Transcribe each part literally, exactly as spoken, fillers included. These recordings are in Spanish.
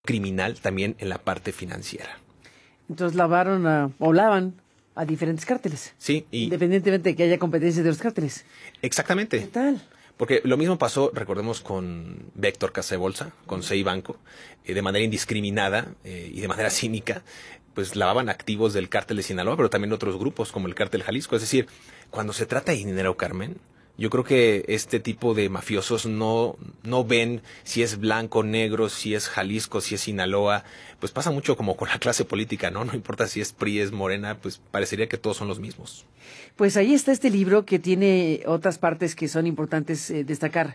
criminal también en la parte financiera. Entonces lavaron a, o lavan a diferentes cárteles. Sí. Y independientemente de que haya competencia de los cárteles. Exactamente. ¿Qué tal? Porque lo mismo pasó, recordemos, con Vector Casa de Bolsa, con C I Banco, eh, de manera indiscriminada eh, y de manera cínica, pues lavaban activos del cártel de Sinaloa, pero también otros grupos como el cártel Jalisco. Es decir, cuando se trata de dinero, Carmen, yo creo que este tipo de mafiosos no, no ven si es blanco, negro, si es Jalisco, si es Sinaloa. Pues pasa mucho como con la clase política, ¿no? No importa si es P R I, es Morena, pues parecería que todos son los mismos. Pues ahí está este libro que tiene otras partes que son importantes eh, destacar.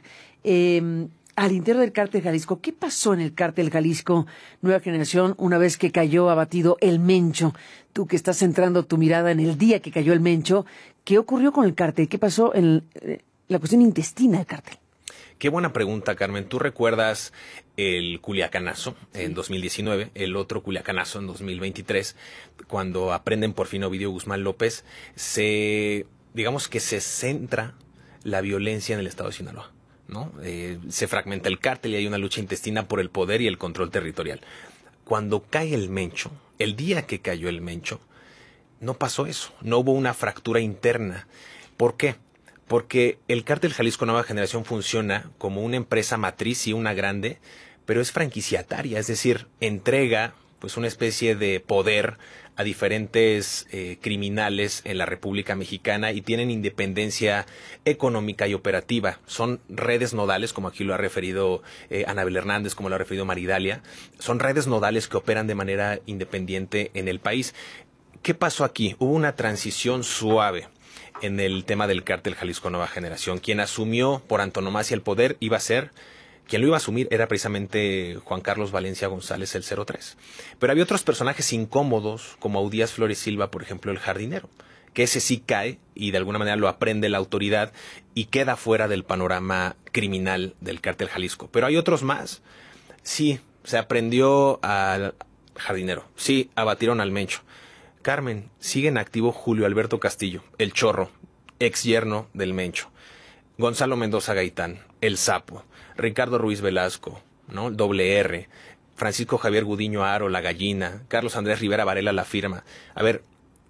Eh, al interior del cártel Jalisco, ¿qué pasó en el cártel Jalisco Nueva Generación una vez que cayó abatido el Mencho? Tú que estás centrando tu mirada en el día que cayó el Mencho, ¿qué ocurrió con el cártel? ¿Qué pasó en eh, la cuestión intestina del cártel? Qué buena pregunta, Carmen. ¿Tú recuerdas el Culiacanazo en dos mil diecinueve, el otro Culiacanazo en dos mil veintitrés, cuando aprenden por fin Ovidio Guzmán López? Se, digamos que se centra la violencia en el estado de Sinaloa, ¿no? Eh, se fragmenta el cártel y hay una lucha intestina por el poder y el control territorial. Cuando cae el Mencho, el día que cayó el Mencho, no pasó eso, no hubo una fractura interna. ¿Por qué? Porque el cártel Jalisco Nueva Generación funciona como una empresa matriz y una grande, pero es franquiciataria, es decir, entrega pues una especie de poder a diferentes eh, criminales en la República Mexicana y tienen independencia económica y operativa. Son redes nodales, como aquí lo ha referido eh, Anabel Hernández, como lo ha referido Maridalia. Son redes nodales que operan de manera independiente en el país. ¿Qué pasó aquí? Hubo una transición suave en el tema del cártel Jalisco Nueva Generación. Quien asumió por antonomasia el poder iba a ser, quien lo iba a asumir era precisamente Juan Carlos Valencia González, el cero tres. Pero había otros personajes incómodos, como Audías Flores Silva, por ejemplo, el jardinero, que ese sí cae y de alguna manera lo aprende la autoridad y queda fuera del panorama criminal del cártel Jalisco. Pero hay otros más. Sí, se aprendió al jardinero. Sí, abatieron al Mencho. Carmen, sigue en activo Julio Alberto Castillo, el Chorro, ex yerno del Mencho. Gonzalo Mendoza Gaitán, el Sapo. Ricardo Ruiz Velasco, ¿no? El doble R. Francisco Javier Gudiño Aro, la Gallina. Carlos Andrés Rivera Varela, la Firma. A ver,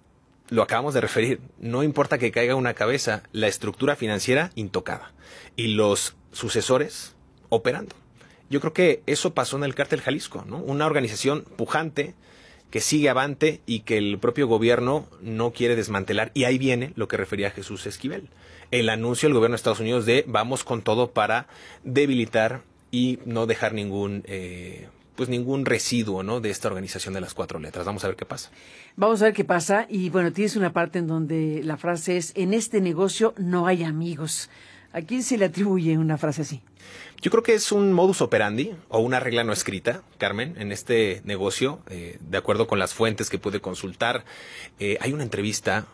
lo acabamos de referir. No importa que caiga una cabeza, la estructura financiera intocada. Y los sucesores operando. Yo creo que eso pasó en el cártel Jalisco, ¿no? Una organización pujante, que sigue avante y que el propio gobierno no quiere desmantelar. Y ahí viene lo que refería Jesús Esquivel. El anuncio del gobierno de Estados Unidos de vamos con todo para debilitar y no dejar ningún eh, pues ningún residuo, ¿no?, de esta organización de las cuatro letras. Vamos a ver qué pasa. Vamos a ver qué pasa. Y bueno, tienes una parte en donde la frase es: en este negocio no hay amigos. ¿A quién se le atribuye una frase así? Yo creo que es un modus operandi o una regla no escrita, Carmen, en este negocio, eh, de acuerdo con las fuentes que pude consultar. Eh, hay una entrevista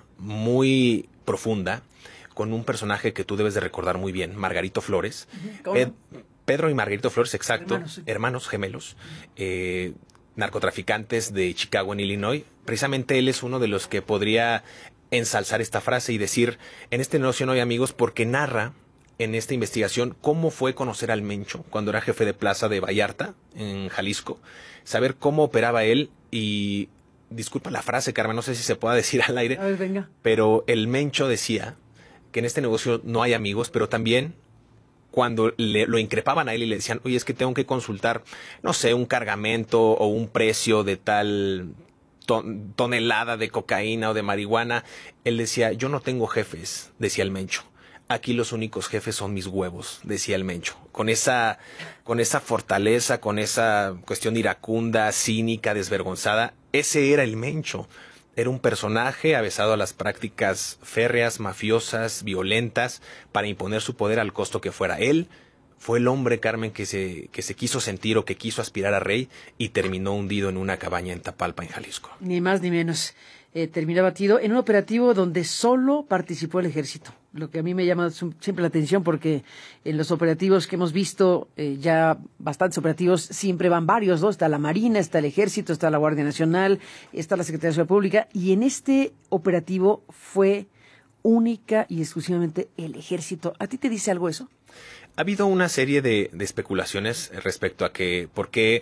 muy profunda con un personaje que tú debes de recordar muy bien, Margarito Flores. ¿Cómo? Ped- Pedro y Margarito Flores, exacto, Hermanos, sí. hermanos gemelos, eh, narcotraficantes de Chicago en Illinois. Precisamente él es uno de los que podría ensalzar esta frase y decir: en este negocio no hay amigos, porque narra en esta investigación cómo fue conocer al Mencho cuando era jefe de plaza de Vallarta, en Jalisco, saber cómo operaba él y, disculpa la frase, Carmen, no sé si se pueda decir al aire, A ver, venga. pero el Mencho decía que en este negocio no hay amigos, pero también cuando le, lo increpaban a él y le decían: oye, es que tengo que consultar, no sé, un cargamento o un precio de tal ton, tonelada de cocaína o de marihuana, él decía: yo no tengo jefes, decía el Mencho. Aquí los únicos jefes son mis huevos, decía el Mencho. Con esa, con esa fortaleza, con esa cuestión iracunda, cínica, desvergonzada, ese era el Mencho. Era un personaje avesado a las prácticas férreas, mafiosas, violentas, para imponer su poder al costo que fuera. Él fue el hombre, Carmen, que se, que se quiso sentir o que quiso aspirar a rey y terminó hundido en una cabaña en Tapalpa, en Jalisco. Ni más ni menos. Eh, terminó batido en un operativo donde solo participó el ejército. Lo que a mí me llama siempre la atención, porque en los operativos que hemos visto, eh, ya bastantes operativos, siempre van varios, ¿no? Está la Marina, está el Ejército, está la Guardia Nacional, está la Secretaría de Seguridad Pública, y en este operativo fue única y exclusivamente el Ejército. ¿A ti te dice algo eso? Ha habido una serie de, de especulaciones respecto a que por qué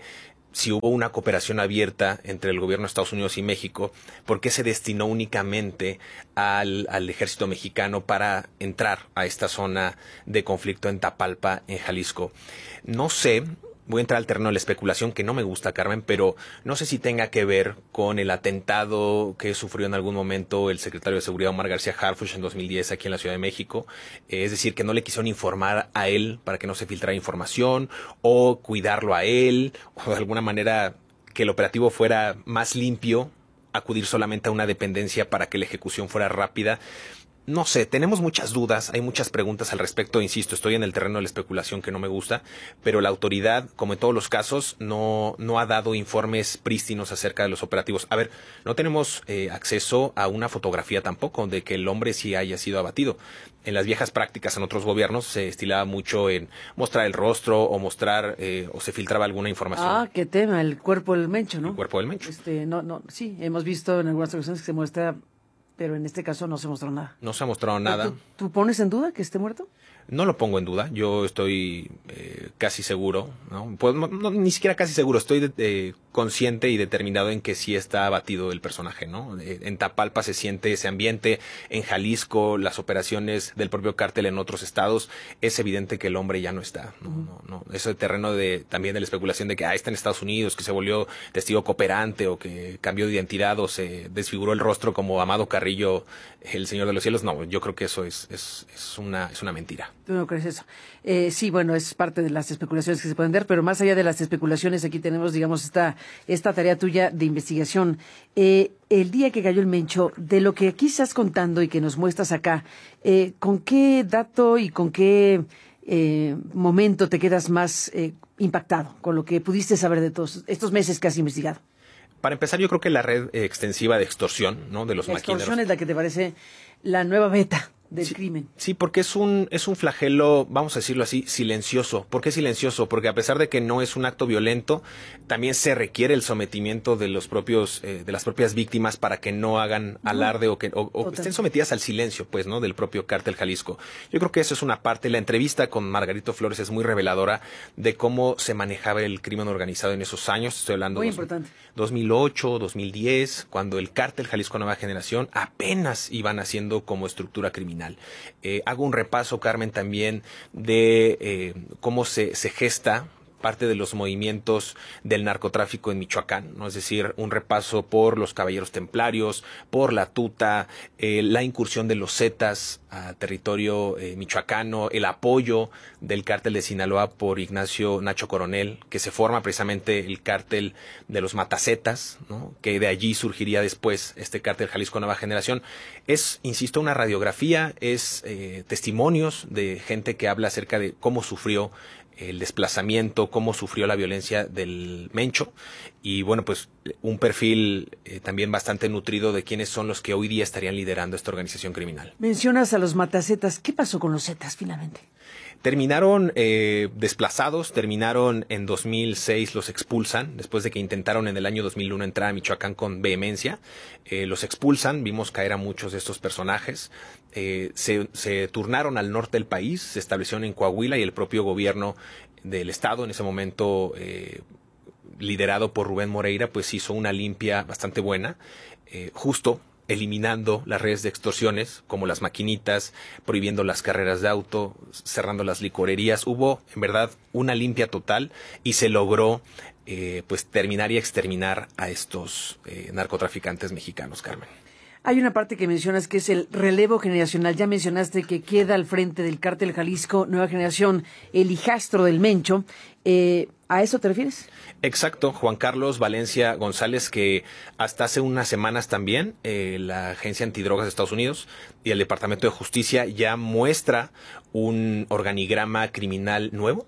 si hubo una cooperación abierta entre el gobierno de Estados Unidos y México, ¿por qué se destinó únicamente al, al ejército mexicano para entrar a esta zona de conflicto en Tapalpa, en Jalisco? No sé. Voy a entrar al terreno de la especulación, que no me gusta, Carmen, pero no sé si tenga que ver con el atentado que sufrió en algún momento el secretario de Seguridad Omar García Harfuch en dos mil diez aquí en la Ciudad de México. Eh, es decir, que no le quisieron informar a él para que no se filtrara información, o cuidarlo a él, o de alguna manera que el operativo fuera más limpio, acudir solamente a una dependencia para que la ejecución fuera rápida. No sé, tenemos muchas dudas, hay muchas preguntas al respecto, insisto, estoy en el terreno de la especulación que no me gusta, pero la autoridad, como en todos los casos, no, no ha dado informes prístinos acerca de los operativos. A ver, no tenemos eh, acceso a una fotografía tampoco de que el hombre sí haya sido abatido. En las viejas prácticas en otros gobiernos se estilaba mucho en mostrar el rostro o mostrar eh, o se filtraba alguna información. Ah, qué tema, el cuerpo del Mencho, ¿no? El cuerpo del Mencho. Este, no, no, sí, hemos visto en algunas ocasiones que se muestra, pero en este caso no se mostró nada. No se ha mostrado nada. ¿Tú, tú pones en duda que esté muerto? No lo pongo en duda, yo estoy eh, casi seguro, ¿no? Pues, no, no, ni siquiera casi seguro, estoy de, eh, consciente y determinado en que sí está abatido el personaje, ¿no? Eh, en Tapalpa se siente ese ambiente, en Jalisco, las operaciones del propio cártel en otros estados, es evidente que el hombre ya no está, ¿no? Uh-huh. no, no. Ese terreno de, también de la especulación de que ah, está en Estados Unidos, que se volvió testigo cooperante o que cambió de identidad o se desfiguró el rostro como Amado Carrillo, el Señor de los Cielos, no, yo creo que eso es, es, es, una, es una mentira. ¿Tú no crees eso? Eh, sí, bueno, es parte de las especulaciones que se pueden dar, pero más allá de las especulaciones, aquí tenemos, digamos, esta, esta tarea tuya de investigación. Eh, el día que cayó el Mencho, de lo que aquí estás contando y que nos muestras acá, eh, ¿con qué dato y con qué eh, momento te quedas más eh, impactado con lo que pudiste saber de todos estos meses que has investigado? Para empezar, yo creo que la red eh, extensiva de extorsión, ¿no? De los la maquineros. Extorsión es la que te parece la nueva beta del sí, crimen. Sí, porque es un, es un flagelo, vamos a decirlo así, silencioso. ¿Por qué silencioso? Porque a pesar de que no es un acto violento, también se requiere el sometimiento de los propios, eh, de las propias víctimas para que no hagan alarde no. o que o, o estén sometidas al silencio, pues, ¿no? Del propio cártel Jalisco. Yo creo que eso es una parte. La entrevista con Margarito Flores es muy reveladora de cómo se manejaba el crimen organizado en esos años. Estoy hablando muy dos, importante. dos mil ocho, dos mil diez, cuando el cártel Jalisco Nueva Generación apenas iban haciendo como estructura criminal. Eh, hago un repaso, Carmen, también de eh, cómo se, se gesta parte de los movimientos del narcotráfico en Michoacán, ¿no? Es decir, un repaso por los caballeros templarios, por la tuta, eh, la incursión de los zetas a territorio eh, michoacano, el apoyo del cártel de Sinaloa por Ignacio Nacho Coronel, que se forma precisamente el cártel de los matacetas, ¿no? Que de allí surgiría después este cártel Jalisco Nueva Generación. Es, insisto, una radiografía, es eh, testimonios de gente que habla acerca de cómo sufrió el desplazamiento, cómo sufrió la violencia del Mencho y bueno, pues un perfil eh, también bastante nutrido de quiénes son los que hoy día estarían liderando esta organización criminal. Mencionas a los matacetas, ¿qué pasó con los zetas finalmente? Terminaron eh, desplazados, terminaron en dos mil seis, los expulsan, después de que intentaron en el año dos mil uno entrar a Michoacán con vehemencia, eh, los expulsan, vimos caer a muchos de estos personajes, eh, se, se turnaron al norte del país, se establecieron en Coahuila y el propio gobierno del estado en ese momento, eh, liderado por Rubén Moreira, pues hizo una limpia bastante buena, eh, justo eliminando las redes de extorsiones, como las maquinitas, prohibiendo las carreras de auto, cerrando las licorerías. Hubo, en verdad, una limpia total y se logró eh, pues terminar y exterminar a estos eh, narcotraficantes mexicanos, Carmen. Hay una parte que mencionas que es el relevo generacional. Ya mencionaste que queda al frente del cártel Jalisco Nueva Generación el hijastro del Mencho. Eh, ¿A eso te refieres? Exacto, Juan Carlos Valencia González, que hasta hace unas semanas también eh, la Agencia Antidrogas de Estados Unidos y el Departamento de Justicia ya muestra un organigrama criminal nuevo.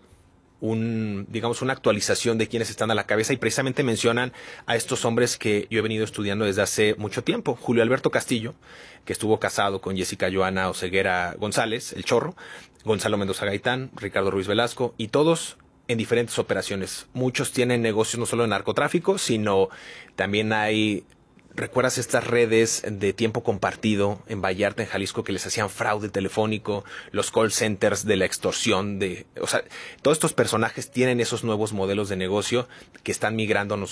Un, digamos, una actualización de quienes están a la cabeza y precisamente mencionan a estos hombres que yo he venido estudiando desde hace mucho tiempo. Julio Alberto Castillo, que estuvo casado con Jessica Joana Oseguera González, el Chorro, Gonzalo Mendoza Gaitán, Ricardo Ruiz Velasco y todos en diferentes operaciones. Muchos tienen negocios no solo de narcotráfico, sino también hay ¿Recuerdas estas redes de tiempo compartido en Vallarta, en Jalisco, que les hacían fraude telefónico, los call centers de la extorsión? De, o sea, todos estos personajes tienen esos nuevos modelos de negocio que están migrando